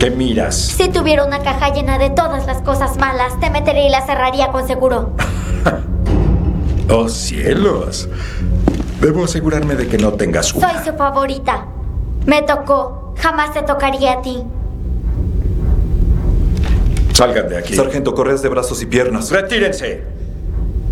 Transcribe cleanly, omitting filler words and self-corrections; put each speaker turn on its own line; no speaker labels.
¿Qué miras?
Si tuviera una caja llena de todas las cosas malas, te metería y la cerraría con seguro.
¡Oh, cielos! Debo asegurarme de que no tengas una.
Soy su favorita. Me tocó. Jamás te tocaría a ti.
Salgan de aquí.
Sargento, correas de brazos y piernas.
¡Retírense!